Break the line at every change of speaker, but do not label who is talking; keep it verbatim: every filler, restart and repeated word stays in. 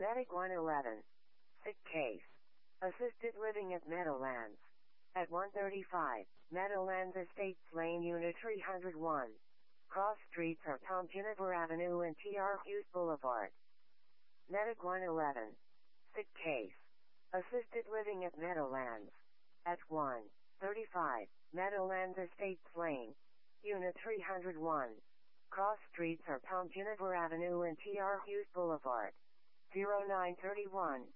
Medic one eleven. Sick case. Assisted living at Meadowlands. At one thirty-five, Meadowlands Estates Lane Unit three oh one. Cross streets are Tom Juniper Avenue and T R Hughes Boulevard. Medic one eleven. Sick case. Assisted living at Meadowlands. At one thirty-five, Meadowlands Estates Lane. Unit three oh one. Cross streets are Tom Juniper Avenue and T R Hughes Boulevard. zero nine three one.